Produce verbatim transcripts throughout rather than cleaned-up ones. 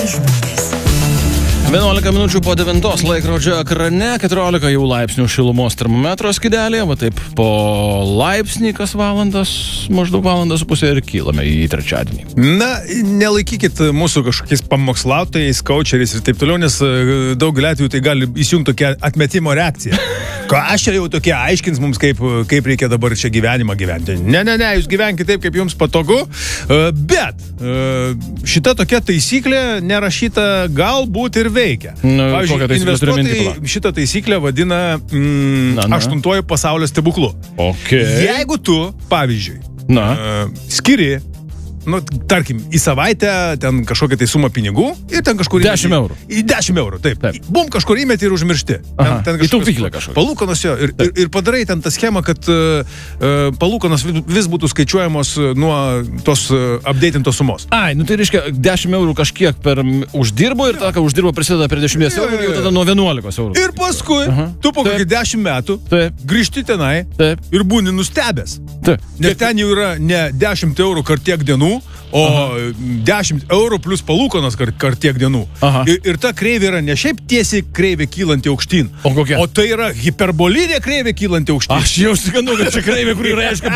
vienuolika minučių po devintos laikrodžio ekrane, keturiolika jau laipsnių šilumos termometro skydelėje, va taip po laipsnį kas valandas, maždaug valandas su pusė ir kylame į trečiadienį. Na, nelaikykit mūsų kažkokiais pamokslautojais, coacheriais ir taip toliau, nes daugelį atveju tai gali įsijungti tokia atmetimo reakcija. Ko aš čia jau tokie aiškins mums, kaip, kaip reikia dabar čia gyvenimą gyventi. Ne, ne, ne, jūs gyvenkite taip, kaip jums patogu, bet šita tokia taisyklė nerašyta galbūt ir veikia. Nu, pavyzdžiui, investuotojai šitą taisyklę vadina mm, na, na. aštuntuoju pasaulio stebuklu. Okay. Jeigu tu, pavyzdžiui, na. Uh, skiri, nu, tarkim, į savaitę ten kažkokią tai sumą pinigų ir ten kažkur... dešimt eurų. Į dešimt eurų, taip. taip. Bum, kažkur įmeti ir užmiršti. Aha, ten, ten į taupyklę kažkokią. Palūkanos jo. Ir, ir, ir padarai ten tą schemą, kad uh, palūkanos vis būtų skaičiuojamos nuo tos uh, updatintos sumos. Ai, nu tai reiškia, dešimt eurų kažkiek per uždirbo ir ta, ką uždirbo prisideda prie dešimties eurų ir jau tada nuo vienuolikos eurų. Ir paskui, Aha. tu po kokį dešimt metų taip. grįžti tenai taip. ir būni nustebęs. Taip. Nes ten jau yra ne dešimt eurų kart tiek dienų, o Aha. dešimt eurų plus palūkonas kart, kart tiek dienų. Ir, ir ta kreivė yra ne šiaip tiesiai kreivė kylanti aukštyn, o, kokia? o tai yra hiperbolinė kreivė kylanti aukštyn. Aš jau sigandau, kad čia kreivė, kuri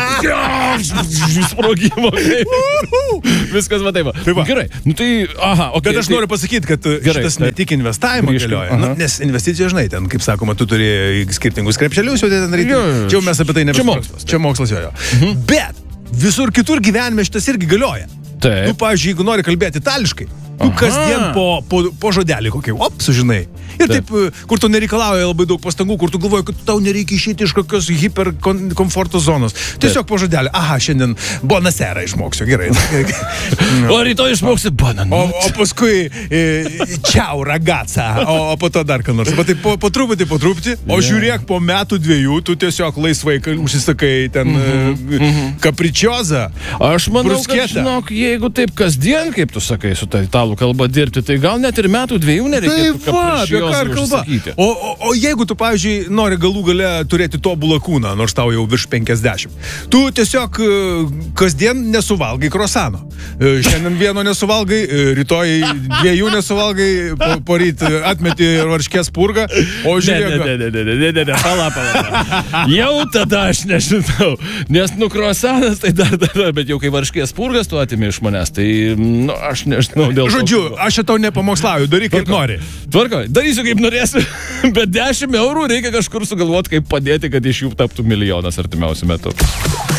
reiškia sprogimo kreivė. Viskas va taip. Tai va. Gerai. Nu tai, aha, okay, Bet aš tai... noriu pasakyti, kad Gerai, šitas taip. ne tik investavimo galioja, nu, nes investicijos, žinai, ten, kaip sakoma, tu turi skirtingus krepšelius, jau ten reikia. Čia jau mes apie tai nebesvarstome. Čia mokslas jo jo. Mhm. Bet visur kitur gyvenime šitas irgi galioja. Taip. Tu, pavyzdžiui, jeigu nori kalbėti itališkai, tu Aha. kasdien po, po, po žodelį kokį, op, sužinai. Ir taip, taip, kur tu nereikalauja labai daug pastangų, kur tu galvoji, kad tau nereikia išėti iš kokios hiperkomforto zonos. Tiesiog taip. po žodelį. Aha, šiandien bonasera išmoksiu, gerai. O rytoj išmoksiu bananų. O, o paskui e, čiau, ragazza, o, o po to dar ką nors. Bet tai po, po truputį, po truputį, o yeah. žiūrėk, po metų dviejų tu tiesiog laisvai užsisakai ten mm-hmm. e, kapričiozą. Aš manau, brusketą. kad, žinok, jeigu taip kasdien, kaip tu sakai, su ta italų kalba dirbti, tai gal net ir metų dviejų nereikėtų kapričiozą užsakyti. O, o, o jeigu tu, pavyzdžiui, nori galų gale turėti tobulą kūną, nors tau jau virš penkiasdešimt, tu tiesiog kasdien nesuvalgai krosano. Šiandien vieno nesuvalgai, rytoj dviejų nesuvalgai, po, po ryt atmeti varškės purgą, o žiūrėk... Ne, ne, ne, ne, ne, ne, ne, pala, pala. Jau tada aš nežinau, nes nu krosanas tai dar, dar, bet jau kai varškės purgas tu atimi iš manęs, tai nu, aš nežinau dėl... Žodžiu, aš tau nepamokslauju, daryk kaip nori. Tvarko, darysiu kaip norėsiu, bet dešimt eurų reikia kažkur sugalvoti, kaip padėti, kad iš jų taptų milijonas artimiausiu metu.